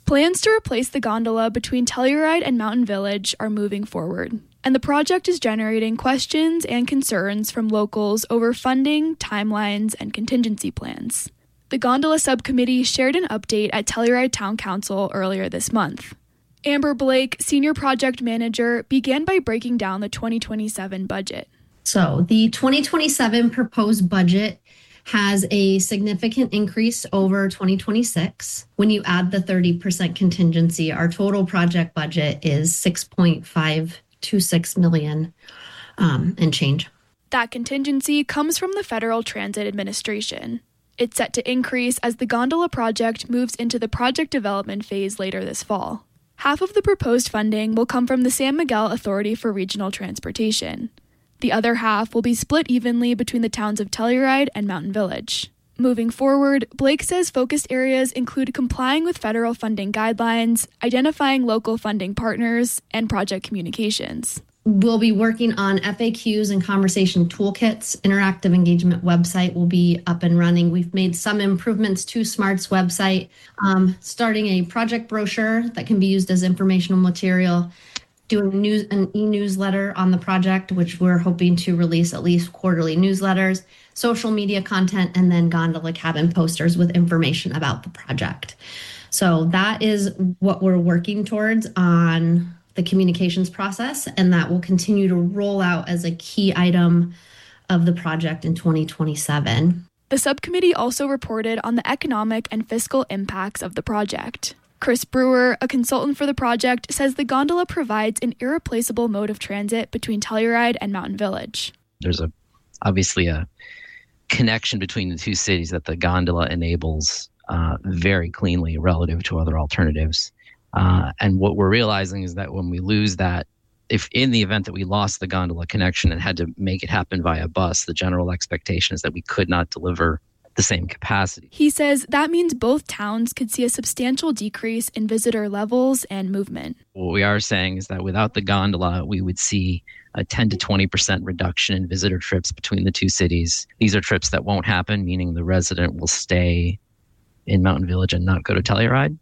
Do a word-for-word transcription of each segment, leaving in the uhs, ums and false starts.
Plans to replace the gondola between Telluride and Mountain Village are moving forward, and the project is generating questions and concerns from locals over funding, timelines, and contingency plans. The gondola subcommittee shared an update at Telluride Town Council earlier this month. Amber Blake, Senior Project Manager, began by breaking down the twenty twenty-seven budget. So the twenty twenty-seven proposed budget has a significant increase over twenty twenty-six. When you add the thirty percent contingency, our total project budget is six point five two six million um, and change. That contingency comes from the Federal Transit Administration. It's set to increase as the gondola project moves into the project development phase later this fall. Half of the proposed funding will come from the San Miguel Authority for Regional Transportation. The other half will be split evenly between the towns of Telluride and Mountain Village. Moving forward, Blake says focused areas include complying with federal funding guidelines, identifying local funding partners, and project communications. We'll be working on F A Qs and conversation toolkits. Interactive engagement website will be up and running. We've made some improvements to SMART's website, um, starting a project brochure that can be used as informational material, doing news, an e-newsletter on the project, which we're hoping to release at least quarterly newsletters, social media content, and then gondola cabin posters with information about the project. So that is what we're working towards on the communications process, and that will continue to roll out as a key item of the project in twenty twenty-seven. The subcommittee also reported on the economic and fiscal impacts of the project. Chris Brewer, a consultant for the project, says the gondola provides an irreplaceable mode of transit between Telluride and Mountain Village. There's a obviously a connection between the two cities that the gondola enables uh, very cleanly relative to other alternatives. Uh, and what we're realizing is that when we lose that, if in the event that we lost the gondola connection and had to make it happen via bus, the general expectation is that we could not deliver the same capacity. He says that means both towns could see a substantial decrease in visitor levels and movement. What we are saying is that without the gondola, we would see a ten to twenty percent reduction in visitor trips between the two cities. These are trips that won't happen, meaning the resident will stay in Mountain Village and not go to Telluride.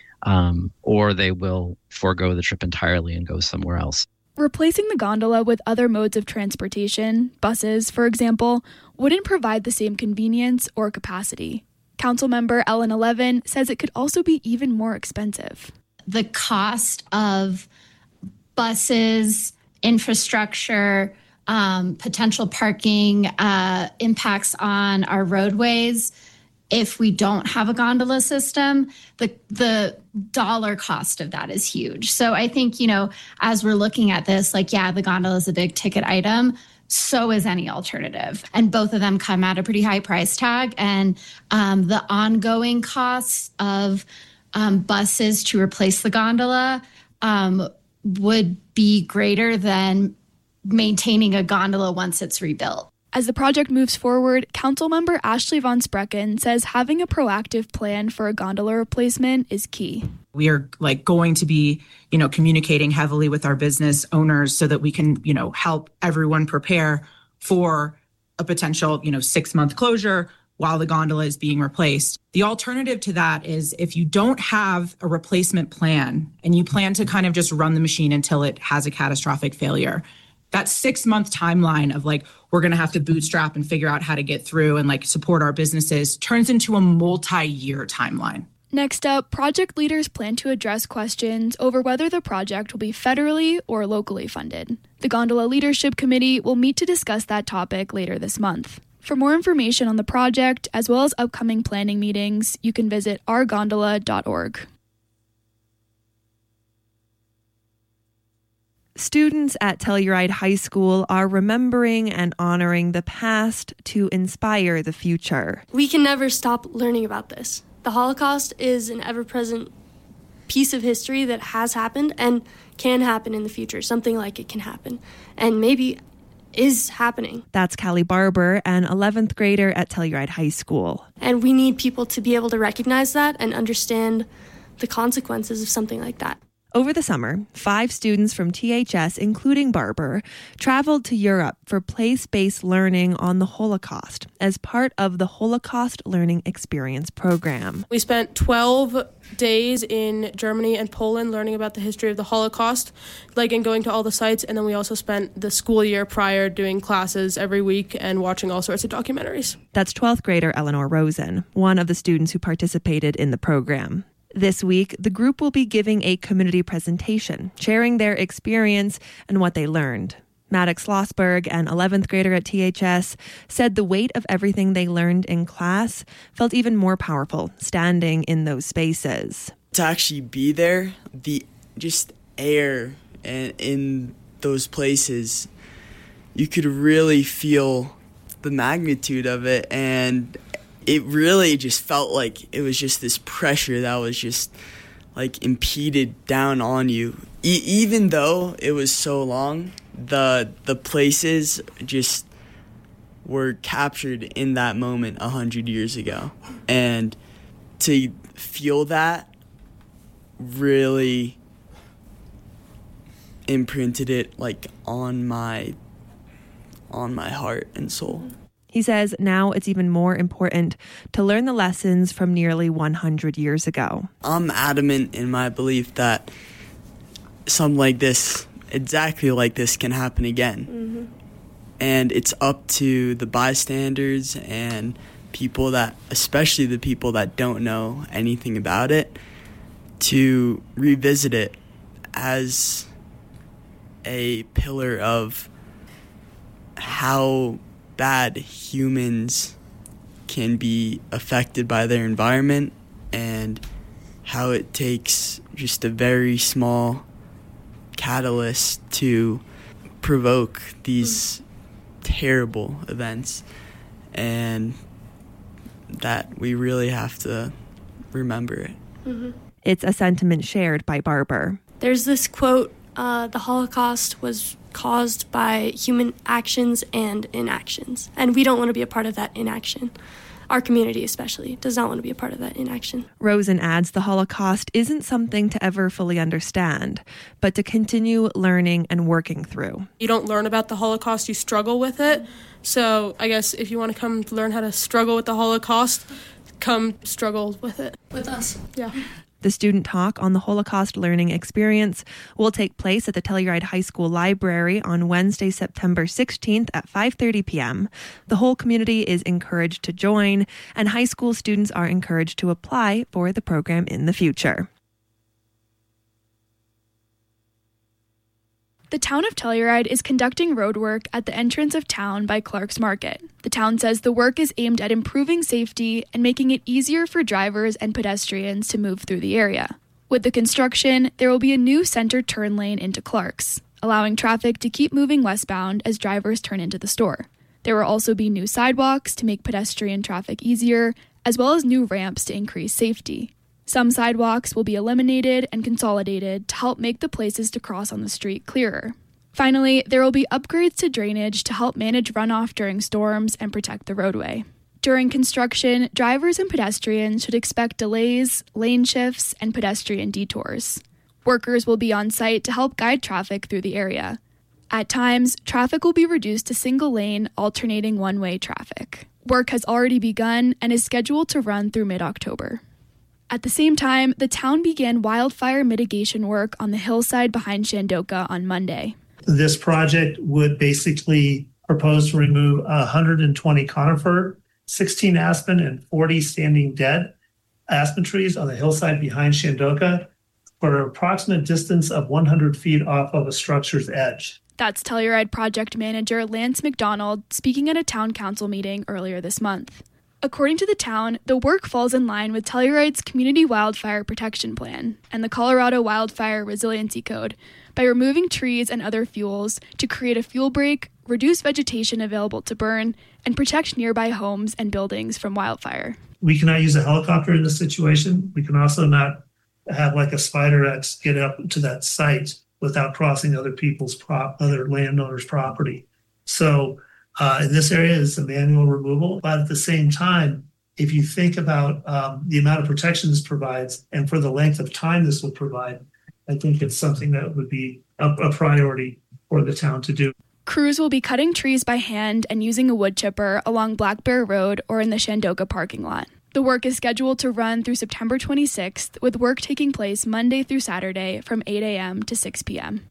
Um, or they will forego the trip entirely and go somewhere else. Replacing the gondola with other modes of transportation, buses, for example, wouldn't provide the same convenience or capacity. Councilmember Ellen Eleven says it could also be even more expensive. The cost of buses, infrastructure, um, potential parking, uh, impacts on our roadways. If we don't have a gondola system, the the dollar cost of that is huge. So I think, you know, as we're looking at this, like, yeah, the gondola is a big ticket item. So is any alternative. And both of them come at a pretty high price tag. And um, the ongoing costs of um, buses to replace the gondola um, would be greater than maintaining a gondola once it's rebuilt. As the project moves forward, Councilmember Ashley Von Sprecken says having a proactive plan for a gondola replacement is key. We are like going to be, you know, communicating heavily with our business owners so that we can, you know, help everyone prepare for a potential, you know, six month closure while the gondola is being replaced. The alternative to that is if you don't have a replacement plan and you plan to kind of just run the machine until it has a catastrophic failure, that six month timeline of like, we're going to have to bootstrap and figure out how to get through and like support our businesses turns into a multi-year timeline. Next up, project leaders plan to address questions over whether the project will be federally or locally funded. The Gondola Leadership Committee will meet to discuss that topic later this month. For more information on the project, as well as upcoming planning meetings, you can visit our gondola dot org. Students at Telluride High School are remembering and honoring the past to inspire the future. We can never stop learning about this. The Holocaust is an ever-present piece of history that has happened and can happen in the future. Something like it can happen. And maybe is happening. That's Callie Barber, an eleventh grader at Telluride High School. And we need people to be able to recognize that and understand the consequences of something like that. Over the summer, five students from T H S, including Barber, traveled to Europe for place-based learning on the Holocaust as part of the Holocaust Learning Experience program. We spent twelve days in Germany and Poland learning about the history of the Holocaust, like and going to all the sites, and then we also spent the school year prior doing classes every week and watching all sorts of documentaries. That's twelfth grader Eleanor Rosen, one of the students who participated in the program. This week, the group will be giving a community presentation, sharing their experience and what they learned. Maddox Schlossberg, an eleventh grader at T H S, said the weight of everything they learned in class felt even more powerful standing in those spaces. To actually be there, the just air and in those places, you could really feel the magnitude of it, and it really just felt like it was just this pressure that was just like impeded down on you. E- even though it was so long, the the places just were captured in that moment a hundred years ago, and to feel that really imprinted it like on my on my heart and soul. He says now it's even more important to learn the lessons from nearly one hundred years ago. I'm adamant in my belief that something like this, exactly like this, can happen again. Mm-hmm. And it's up to the bystanders and people that, especially the people that don't know anything about it, to revisit it as a pillar of how bad humans can be affected by their environment, and how it takes just a very small catalyst to provoke these terrible events, and that we really have to remember it. Mm-hmm. It's a sentiment shared by Barber. There's this quote, uh, the Holocaust was caused by human actions and inactions. And we don't want to be a part of that inaction. Our community especially does not want to be a part of that inaction. Rosen adds the Holocaust isn't something to ever fully understand, but to continue learning and working through. You don't learn about the Holocaust, you struggle with it. So I guess if you want to come learn how to struggle with the Holocaust, come struggle with it. With us. Yeah. The student talk on the Holocaust Learning Experience will take place at the Telluride High School Library on Wednesday, September sixteenth at five thirty p.m. The whole community is encouraged to join, and high school students are encouraged to apply for the program in the future. The town of Telluride is conducting road work at the entrance of town by Clark's Market. The town says the work is aimed at improving safety and making it easier for drivers and pedestrians to move through the area. With the construction, there will be a new center turn lane into Clark's, allowing traffic to keep moving westbound as drivers turn into the store. There will also be new sidewalks to make pedestrian traffic easier, as well as new ramps to increase safety. Some sidewalks will be eliminated and consolidated to help make the places to cross on the street clearer. Finally, there will be upgrades to drainage to help manage runoff during storms and protect the roadway. During construction, drivers and pedestrians should expect delays, lane shifts, and pedestrian detours. Workers will be on site to help guide traffic through the area. At times, traffic will be reduced to single-lane, alternating one-way traffic. Work has already begun and is scheduled to run through mid-October. At the same time, the town began wildfire mitigation work on the hillside behind Shandoka on Monday. This project would basically propose to remove one hundred twenty conifer, sixteen aspen, and forty standing dead aspen trees on the hillside behind Shandoka for an approximate distance of one hundred feet off of a structure's edge. That's Telluride project manager Lance McDonald speaking at a town council meeting earlier this month. According to the town, the work falls in line with Telluride's Community Wildfire Protection Plan and the Colorado Wildfire Resiliency Code by removing trees and other fuels to create a fuel break, reduce vegetation available to burn, and protect nearby homes and buildings from wildfire. We cannot use a helicopter in this situation. We can also not have like a Spider X get up to that site without crossing other people's prop, other landowners' property. So Uh, in this area is a manual removal, but at the same time, if you think about um, the amount of protection this provides and for the length of time this will provide, I think it's something that would be a, a priority for the town to do. Crews will be cutting trees by hand and using a wood chipper along Black Bear Road or in the Shandoka parking lot. The work is scheduled to run through September twenty-sixth, with work taking place Monday through Saturday from eight a.m. to six p.m.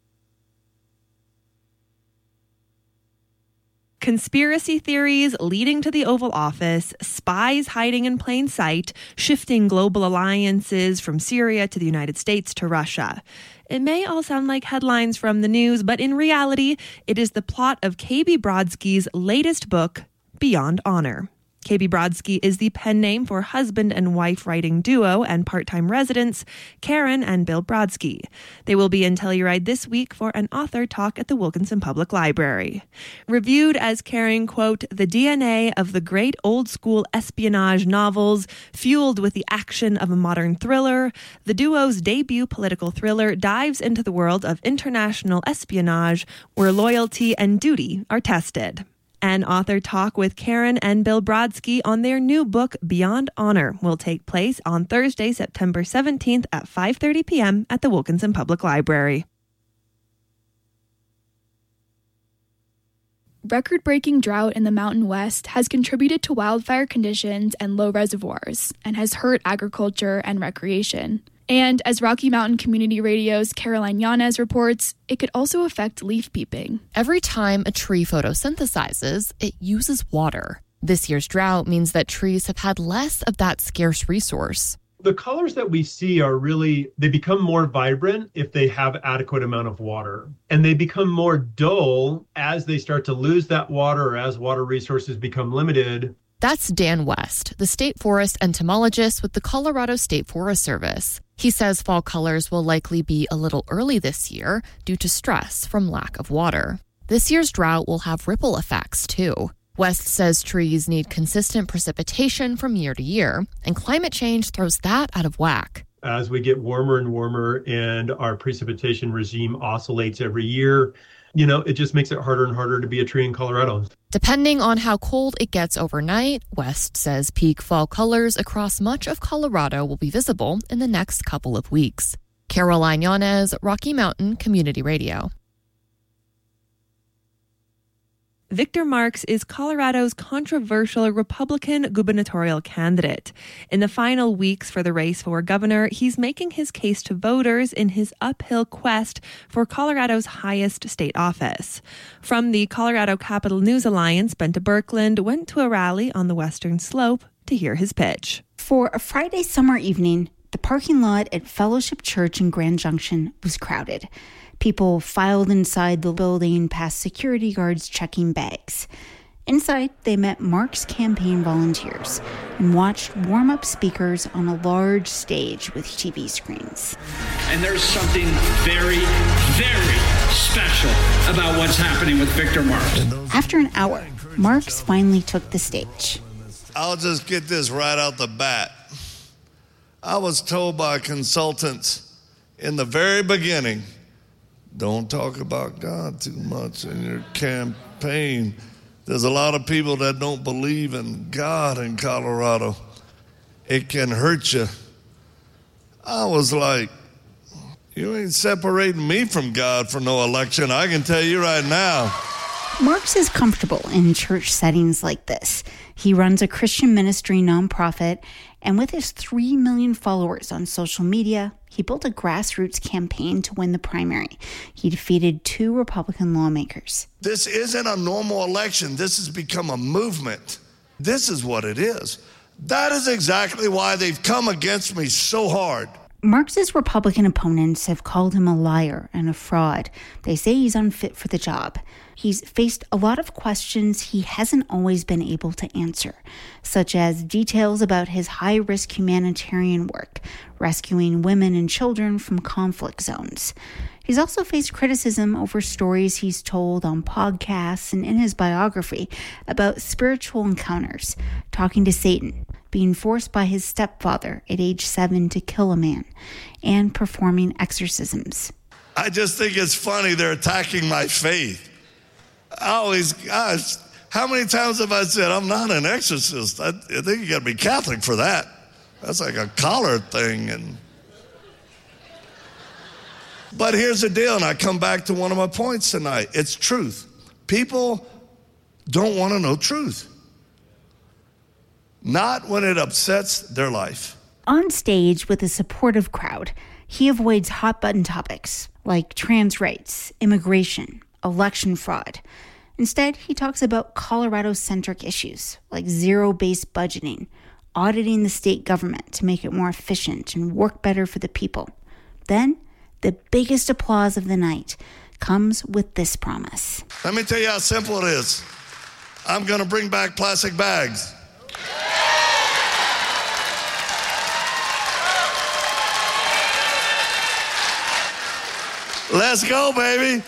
Conspiracy theories leading to the Oval Office, spies hiding in plain sight, shifting global alliances from Syria to the United States to Russia. It may all sound like headlines from the news, but in reality, it is the plot of K B Brodsky's latest book, Beyond Honor. K B Brodsky is the pen name for husband and wife writing duo and part-time residents, Karen and Bill Brodsky. They will be in Telluride this week for an author talk at the Wilkinson Public Library. Reviewed as carrying, quote, the D N A of the great old-school espionage novels, fueled with the action of a modern thriller, the duo's debut political thriller dives into the world of international espionage where loyalty and duty are tested. An author talk with Karen and Bill Brodsky on their new book, Beyond Honor, will take place on Thursday, September seventeenth at five thirty p.m. at the Wilkinson Public Library. Record-breaking drought in the Mountain West has contributed to wildfire conditions and low reservoirs and has hurt agriculture and recreation. And as Rocky Mountain Community Radio's Caroline Yanez reports, it could also affect leaf peeping. Every time a tree photosynthesizes, it uses water. This year's drought means that trees have had less of that scarce resource. The colors that we see are really, they become more vibrant if they have adequate amount of water. And they become more dull as they start to lose that water or as water resources become limited. That's Dan West, the state forest entomologist with the Colorado State Forest Service. He says fall colors will likely be a little early this year due to stress from lack of water. This year's drought will have ripple effects, too. West says trees need consistent precipitation from year to year, and climate change throws that out of whack. As we get warmer and warmer and our precipitation regime oscillates every year, you know, it just makes it harder and harder to be a tree in Colorado. Depending on how cold it gets overnight, West says peak fall colors across much of Colorado will be visible in the next couple of weeks. Caroline Yanez, Rocky Mountain Community Radio. Victor Marx is Colorado's controversial Republican gubernatorial candidate. In the final weeks for the race for governor, he's making his case to voters in his uphill quest for Colorado's highest state office. From the Colorado Capital News Alliance, Benta Birkeland went to a rally on the Western Slope to hear his pitch. For a Friday summer evening, the parking lot at Fellowship Church in Grand Junction was crowded. People filed inside the building past security guards checking bags. Inside, they met Mark's campaign volunteers and watched warm-up speakers on a large stage with T V screens. And there's something very, very special about what's happening with Victor Marx. After an hour, Marx finally took the stage. I'll just get this right out the bat. I was told by consultants in the very beginning, don't talk about God too much in your campaign. There's a lot of people that don't believe in God in Colorado. It can hurt you. I was like, you ain't separating me from God for no election. I can tell you right now. Marx is comfortable in church settings like this. He runs a Christian ministry nonprofit, and with his three million followers on social media, he built a grassroots campaign to win the primary. He defeated two Republican lawmakers. This isn't a normal election. This has become a movement. This is what it is. That is exactly why they've come against me so hard. Marx's Republican opponents have called him a liar and a fraud. They say he's unfit for the job. He's faced a lot of questions he hasn't always been able to answer, such as details about his high-risk humanitarian work, rescuing women and children from conflict zones. He's also faced criticism over stories he's told on podcasts and in his biography about spiritual encounters, talking to Satan, being forced by his stepfather at age seven to kill a man, and performing exorcisms. I just think it's funny they're attacking my faith. I always, gosh, how many times have I said, I'm not an exorcist? I, I think you got to be Catholic for that. That's like a collar thing. And But here's the deal, and I come back to one of my points tonight. It's truth. People don't want to know truth. Not when it upsets their life. On stage with a supportive crowd, he avoids hot-button topics like trans rights, immigration, election fraud. Instead, he talks about Colorado-centric issues like zero-based budgeting, auditing the state government to make it more efficient and work better for the people. Then, the biggest applause of the night comes with this promise. Let me tell you how simple it is. I'm going to bring back plastic bags. Let's go, baby.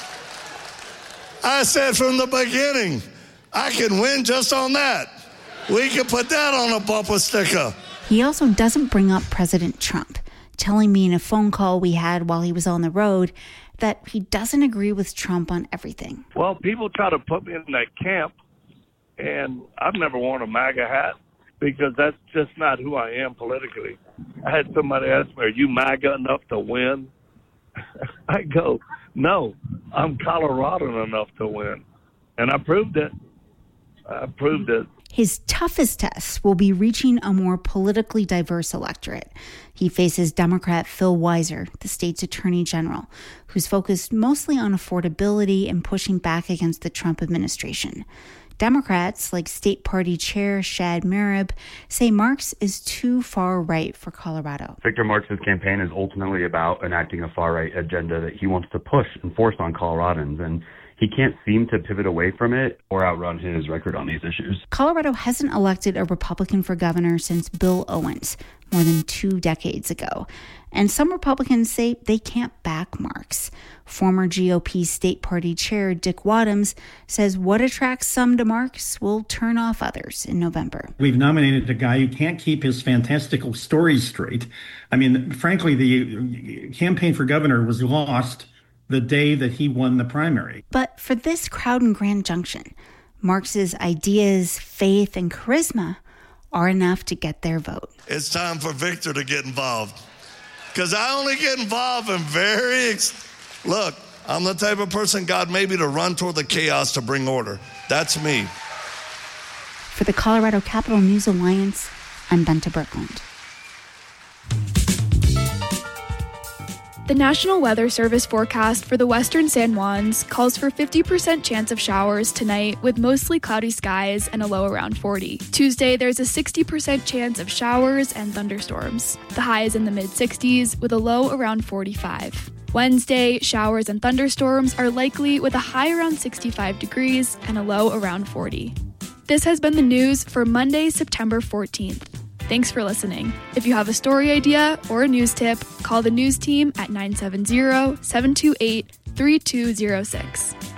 I said from the beginning, I can win just on that. We can put that on a bumper sticker. He also doesn't bring up President Trump, telling me in a phone call we had while he was on the road that he doesn't agree with Trump on everything. Well, people try to put me in that camp, and I've never worn a MAGA hat because that's just not who I am politically. I had somebody ask me, are you MAGA enough to win? I go, no, I'm Coloradan enough to win. And I proved it. I proved it. His toughest test will be reaching a more politically diverse electorate. He faces Democrat Phil Weiser, the state's attorney general, who's focused mostly on affordability and pushing back against the Trump administration. Democrats, like State Party Chair Shad Merib, say Marks is too far right for Colorado. Victor Marks' campaign is ultimately about enacting a far-right agenda that he wants to push and force on Coloradans, and he can't seem to pivot away from it or outrun his record on these issues. Colorado hasn't elected a Republican for governor since Bill Owens, more than two decades ago. And some Republicans say they can't back Marks. Former G O P State Party Chair Dick Wadhams says what attracts some to Marks will turn off others in November. We've nominated a guy who can't keep his fantastical stories straight. I mean, frankly, the campaign for governor was lost the day that he won the primary. But for this crowd in Grand Junction, Marks's ideas, faith, and charisma are enough to get their vote. It's time for Victor to get involved. Because I only get involved in very... Ex- Look, I'm the type of person God made me to run toward the chaos to bring order. That's me. For the Colorado Capital News Alliance, I'm Benta Birkeland. The National Weather Service forecast for the western San Juans calls for fifty percent chance of showers tonight with mostly cloudy skies and a low around forty. Tuesday, there's a sixty percent chance of showers and thunderstorms. The high is in the mid-sixties with a low around forty-five. Wednesday, showers and thunderstorms are likely with a high around sixty-five degrees and a low around forty. This has been the news for Monday, September fourteenth. Thanks for listening. If you have a story idea or a news tip, call the news team at nine seven zero, seven two eight, three two zero six.